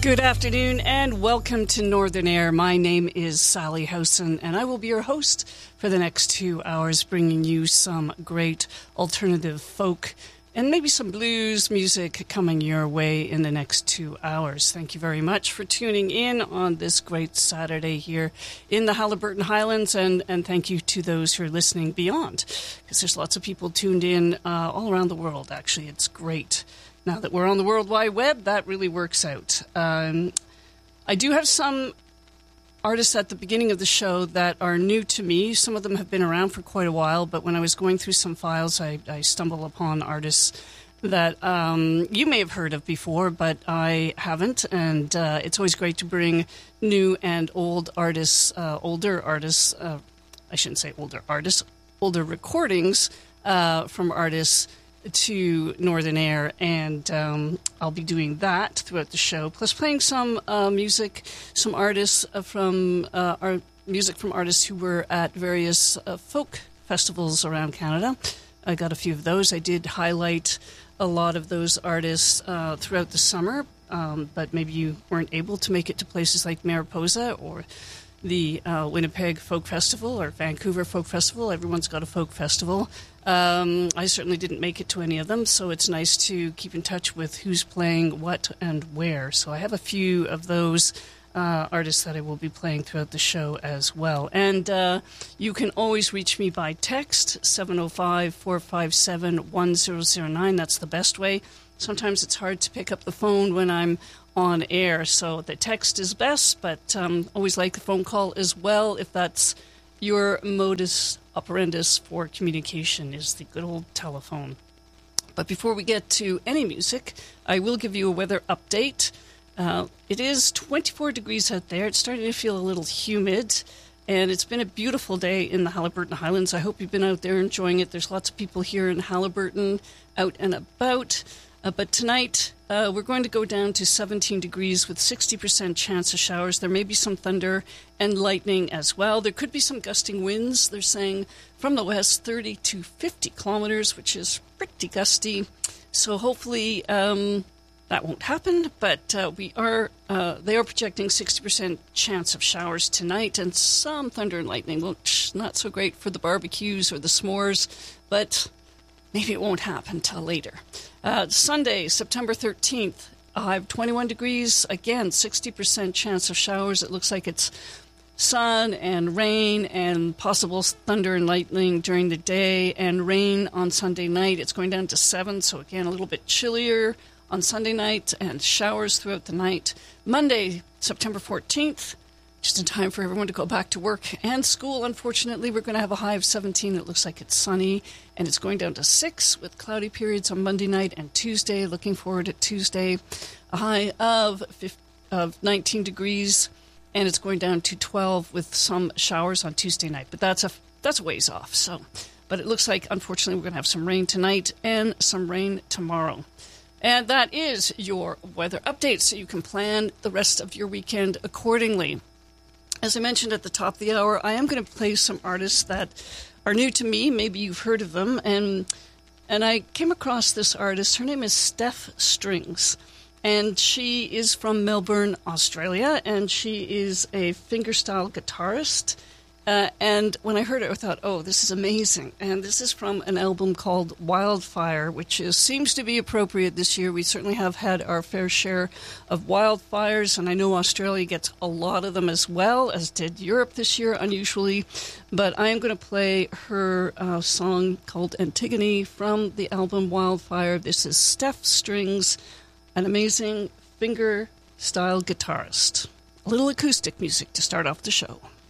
Good afternoon and welcome to Northern Air. My name is Sally Howson and I will be your host for the next 2 hours, bringing you some great alternative folk and maybe some blues music coming your way in the next 2 hours. Thank you very much for tuning in on this great Saturday here in the Haliburton Highlands, and thank you to those who are listening beyond, because there's lots of people tuned in all around the world. Actually, it's great. Now that we're on the World Wide Web, that really works out. I do have some artists at the beginning of the show that are new to me. Some of them have been around for quite a while, but when I was going through some files, I stumbled upon artists that you may have heard of before, but I haven't. And it's always great to bring new and old artists, older artists, I shouldn't say older artists, older recordings from artists to Northern Air, and I'll be doing that throughout the show, plus playing some music, some artists from music from artists who were at various folk festivals around Canada. I got a few of those. I did highlight a lot of those artists throughout the summer, but maybe you weren't able to make it to places like Mariposa or the Winnipeg Folk Festival or Vancouver Folk Festival. Everyone's got a folk festival. I certainly didn't make it to any of them, so it's nice to keep in touch with who's playing what and where. So I have a few of those artists that I will be playing throughout the show as well. And you can always reach me by text, 705-457-1009. That's the best way. Sometimes it's hard to pick up the phone when I'm on air, so the text is best, but always like the phone call as well if that's your modus operandus for communication, is the good old telephone. But before we get to any music, I will give you a weather update. It is 24 degrees out there. It's starting to feel a little humid, and it's been a beautiful day in the Haliburton Highlands. I hope you've been out there enjoying it. There's lots of people here in Haliburton out and about. But tonight, we're going to go down to 17 degrees with 60% chance of showers. There may be some thunder and lightning as well. There could be some gusting winds. They're saying from the west, 30 to 50 kilometers, which is pretty gusty. So hopefully that won't happen. But they are projecting 60% chance of showers tonight and some thunder and lightning. Well, not so great for the barbecues or the s'mores, but maybe it won't happen till later. Sunday, September 13th, I have 21 degrees. Again, 60% chance of showers. It looks like it's sun and rain and possible thunder and lightning during the day, and rain on Sunday night. It's going down to 7, so again, a little bit chillier on Sunday night, and showers throughout the night. Monday, September 14th, just in time for everyone to go back to work and school. Unfortunately, we're going to have a high of 17. It looks like it's sunny, and it's going down to 6 with cloudy periods on Monday night and Tuesday. Looking forward to Tuesday, a high of 19 degrees, and it's going down to 12 with some showers on Tuesday night. But that's a ways off. But it looks like, unfortunately, we're going to have some rain tonight and some rain tomorrow. And that is your weather update, so you can plan the rest of your weekend accordingly. As I mentioned at the top of the hour, I am going to play some artists that are new to me. Maybe you've heard of them. And I came across this artist. Her name is Steph Strings. And she is from Melbourne, Australia. And she is a fingerstyle guitarist. And when I heard it, I thought, oh, this is amazing. And this is from an album called Wildfire, which seems to be appropriate this year. We certainly have had our fair share of wildfires, and I know Australia gets a lot of them as well, as did Europe this year, unusually. But I am going to play her song called Antigone from the album Wildfire. This is Steph Strings, an amazing finger-style guitarist. A little acoustic music to start off the show.